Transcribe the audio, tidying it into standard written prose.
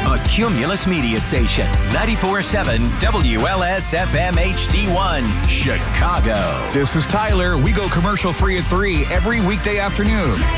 A Cumulus Media Station. 94.7 WLS-FM HD1, Chicago. This is Tyler. We go commercial free at 3 every weekday afternoon.